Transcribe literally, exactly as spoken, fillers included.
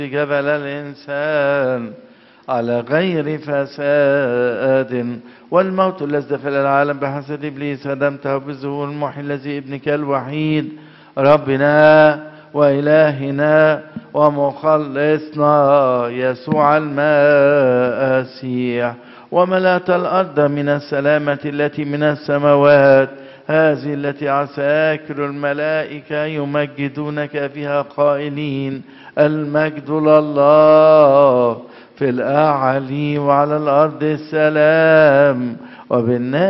جبل الإنسان على غير فساد، والموت الذي دخل العالم بحسد إبليس هدمته بالظهور المحي الذي ابنك الوحيد ربنا وإلهنا ومخلصنا يسوع المسيح، وملأت الأرض من السلامة التي من السماوات، هذه التي عساكر الملائكة يمجدونك فيها قائلين: المجد لله في الأعالي وعلى الأرض السلام، وبالناس